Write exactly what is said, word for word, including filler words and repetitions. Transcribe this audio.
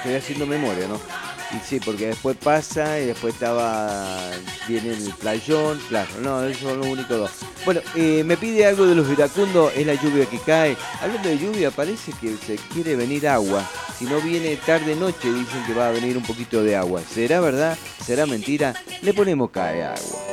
estoy haciendo memoria, ¿no? Y sí, porque después pasa y después estaba, viene el playón, claro, no, esos son los únicos dos. Bueno, eh, me pide algo de los iracundos, es la lluvia que cae. Hablando de lluvia, parece que se quiere venir agua. Si no viene tarde-noche, dicen que va a venir un poquito de agua. ¿Será verdad? ¿Será mentira? Le ponemos cae agua.